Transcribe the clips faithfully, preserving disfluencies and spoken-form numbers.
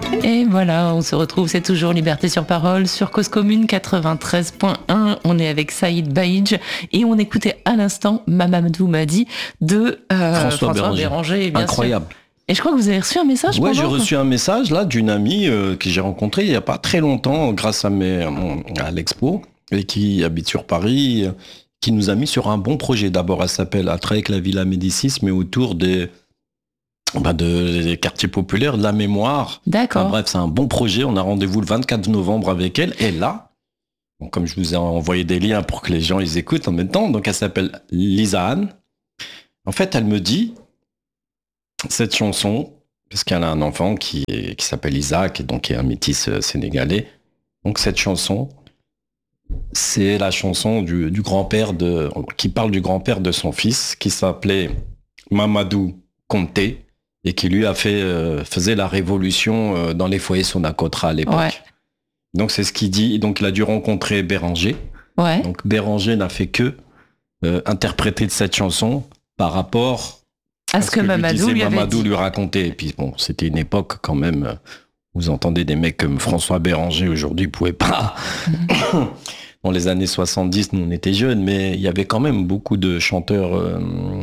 Et voilà, on se retrouve, c'est toujours Liberté sur Parole sur Cause Commune quatre-vingt-treize point un. On est avec Saïd Baïdj et on écoutait à l'instant Mamadou Madi de euh, François, François Béranger. Béranger. Bien Incroyable. Sûr. Et je crois que vous avez reçu un message. Ouais, pendant, j'ai quoi. reçu un message là d'une amie euh, que j'ai rencontrée il y a pas très longtemps grâce à mes à l'expo et qui habite sur Paris, euh, qui nous a mis sur un bon projet. D'abord, elle s'appelle à travailler avec la Villa Médicis, mais autour des bah de, des quartiers populaires, de la mémoire. D'accord. Enfin, bref, c'est un bon projet. On a rendez-vous le vingt-quatre novembre avec elle. Et là, bon, comme je vous ai envoyé des liens pour que les gens ils écoutent en même temps, donc elle s'appelle Lisa Anne. En fait, elle me dit cette chanson, parce qu'elle a un enfant qui, est, qui s'appelle Isaac, et donc qui est un métis sénégalais. Donc cette chanson, c'est la chanson du, du grand-père de, qui parle du grand-père de son fils, qui s'appelait Mamadou Konté, et qui lui a fait euh, faisait la révolution euh, dans les foyers Sonacotra à l'époque. Ouais. Donc c'est ce qu'il dit. Donc il a dû rencontrer Béranger. Ouais. Donc Béranger n'a fait que euh, interpréter de cette chanson par rapport à, à ce que, que Mamadou lui, lui avait Mamadou dit. lui racontait. Et puis bon, c'était une époque quand même. Vous entendez des mecs comme François Béranger aujourd'hui, ils pouvaient pas. Mm-hmm. Dans les années soixante-dix, nous on était jeunes, mais il y avait quand même beaucoup de chanteurs. Euh,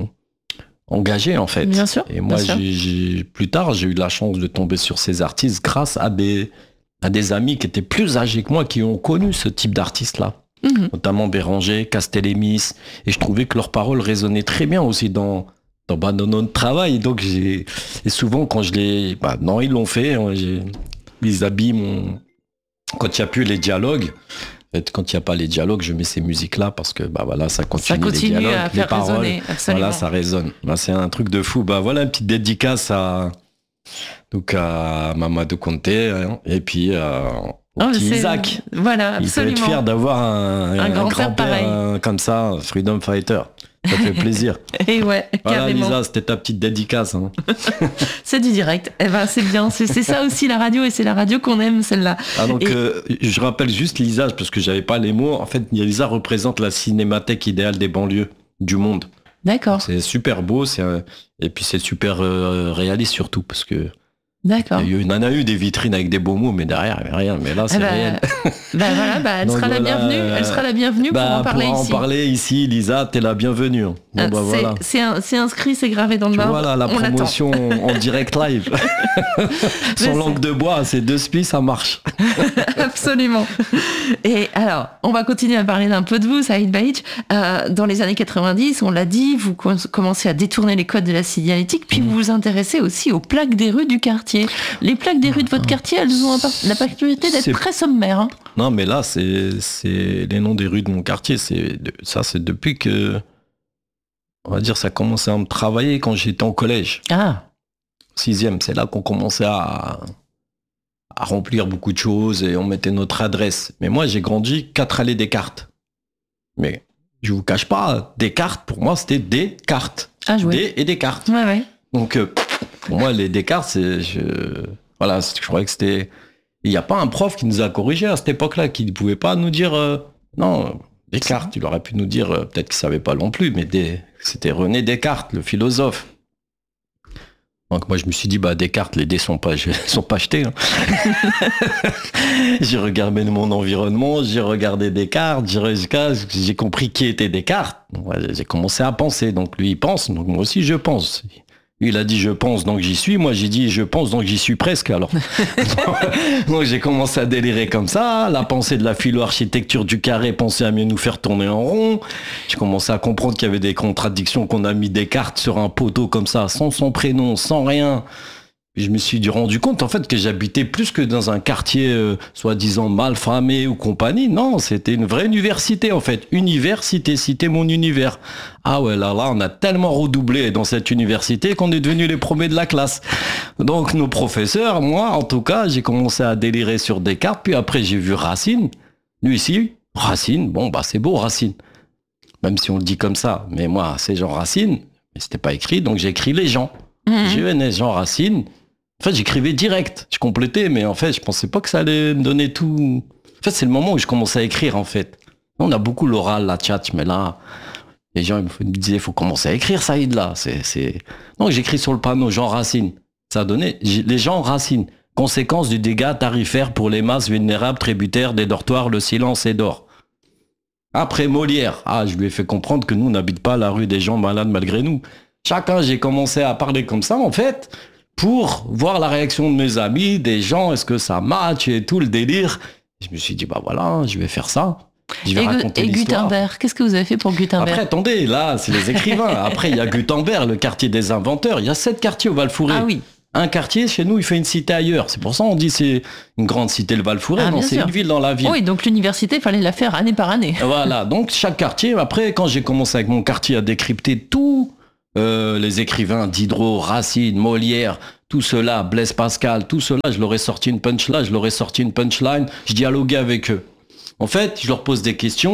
engagé en fait. Bien sûr. Et moi, bien j'ai, j'ai, plus tard, j'ai eu la chance de tomber sur ces artistes grâce à des, à des amis qui étaient plus âgés que moi, qui ont connu ce type d'artistes-là. Mmh. Notamment Béranger, Castellémis. Et je trouvais que leurs paroles résonnaient très bien aussi dans, dans, bah, dans notre travail. Donc, j'ai, et souvent, quand je les... Bah, non, ils l'ont fait. J'ai, ils habillent mon... Quand il n'y a plus les dialogues, quand il n'y a pas les dialogues, je mets ces musiques-là parce que bah voilà, ça continue, ça continue les dialogues, à faire les paroles, résonner, absolument. Voilà, ça résonne. Bah, c'est un truc de fou. Bah voilà, une petite dédicace à donc à Mamadou Konté hein, et puis euh, au oh, petit Isaac. Voilà, absolument. Il peut être fier d'avoir un, un, un grand-père, grand-père euh, comme ça, Freedom Fighter. Ça fait plaisir. Et ouais, voilà, carrément. Lisa, c'était ta petite dédicace. Hein. C'est du direct. Eh ben, c'est bien. C'est, c'est ça aussi la radio et c'est la radio qu'on aime, celle-là. Ah, donc, et... euh, je rappelle juste Lisa, parce que j'avais pas les mots. En fait, Lisa représente la cinémathèque idéale des banlieues du monde. D'accord. C'est super beau. C'est un... Et puis, c'est super euh, réaliste surtout parce que. D'accord. Il y en a eu des vitrines avec des beaux mots, mais derrière, il n'y avait rien. Mais là, c'est bah, réel. Bah voilà, bah, elle, donc, sera voilà, la bienvenue, elle sera la bienvenue bah, pour en parler pour ici. Pour en parler ici, Lisa, t'es la bienvenue. Bon, ah, bah, c'est, voilà. c'est, un, c'est inscrit, c'est gravé dans le marbre. Voilà, la on promotion en direct live. Sans langue de bois, c'est deux spies, ça marche. Absolument. Et alors, on va continuer à parler d'un peu de vous, Saïd Baïdj. Euh, dans les années quatre-vingt-dix, on l'a dit, vous commencez à détourner les codes de la signalétique, puis mmh. vous vous intéressez aussi aux plaques des rues du quartier. Les plaques des rues de votre quartier, elles ont la particularité d'être c'est... très sommaires. Hein. Non, mais là, c'est, c'est les noms des rues de mon quartier. C'est, ça, c'est depuis que, on va dire, ça a commencé à me travailler quand j'étais en collège. Ah. Sixième, c'est là qu'on commençait à, à remplir beaucoup de choses et on mettait notre adresse. Mais moi, j'ai grandi quatre allées Descartes. Mais je vous cache pas, Descartes, pour moi, c'était des cartes. Ah, joué. Des et des cartes. Ouais, ouais. Donc, euh, pour moi, les Descartes, c'est... Je... Voilà, je croyais que c'était... Il n'y a pas un prof qui nous a corrigé à cette époque-là, qui ne pouvait pas nous dire... Euh, non, Descartes, il aurait pu nous dire... Euh, peut-être qu'il ne savait pas non plus, mais des, c'était René Descartes, le philosophe. Donc moi, je me suis dit, bah Descartes, les dés ne sont pas, sont pas jetés. Hein. J'ai regardé mon environnement, j'ai regardé Descartes, j'ai, j'ai compris qui était Descartes. Donc, ouais, j'ai commencé à penser. Donc lui, il pense, donc moi aussi, je pense. Lui, il a dit je pense, donc j'y suis. Moi, j'ai dit je pense, donc j'y suis presque. Alors, donc j'ai commencé à délirer comme ça. La pensée de la philo-architecture du carré pensait à mieux nous faire tourner en rond. J'ai commencé à comprendre qu'il y avait des contradictions, qu'on a mis Descartes sur un poteau comme ça, sans son prénom, sans rien. Et je me suis rendu compte en fait que j'habitais plus que dans un quartier euh, soi-disant malfamé ou compagnie. Non, c'était une vraie université en fait. Université, c'était mon univers. Ah ouais, là, là, on a tellement redoublé dans cette université qu'on est devenus les premiers de la classe. Donc nos professeurs, moi en tout cas, j'ai commencé à délirer sur Descartes. Puis après j'ai vu Racine. Lui ici, Racine, bon bah c'est beau Racine. Même si on le dit comme ça. Mais moi, c'est Jean Racine. Mais c'était pas écrit, donc j'ai écrit les gens. Mmh. J'ai vu Jean Racine. En fait, j'écrivais direct, je complétais, mais en fait, je pensais pas que ça allait me donner tout. En fait, c'est le moment où je commençais à écrire, en fait. On a beaucoup l'oral, la tchatch, mais là, les gens me disaient, il faut commencer à écrire, Saïd, là. C'est, c'est... Donc, j'écris sur le panneau Jean Racine. Ça a donné les gens Racine. Conséquence du dégât tarifaire pour les masses vulnérables tributaires des dortoirs, le silence est d'or. Après Molière, ah, je lui ai fait comprendre que nous, on n'habite pas la rue des gens malades malgré nous. Chacun, j'ai commencé à parler comme ça, en fait, pour voir la réaction de mes amis, des gens, est-ce que ça match et tout le délire. Je me suis dit, bah voilà, je vais faire ça. Je vais et raconter et l'histoire. Gutenberg, qu'est-ce que vous avez fait pour Gutenberg? Après, attendez, là, c'est les écrivains. Après, il y a Gutenberg, le quartier des inventeurs. Il y a sept quartiers au Val-Fouré. Ah oui. Un quartier, chez nous, il fait une cité ailleurs. C'est pour ça qu'on dit c'est une grande cité, le Val-Fouré. Ah, non, bien c'est sûr. une ville dans la ville. Oui, donc l'université, il fallait la faire année par année. Voilà, donc chaque quartier, après, quand j'ai commencé avec mon quartier à décrypter tous euh, les écrivains, Diderot, Racine, Molière, tout cela, Blaise Pascal, tout cela, je leur ai sorti une punchline, je leur ai sorti une punchline, je dialoguais avec eux. En fait, je leur pose des questions.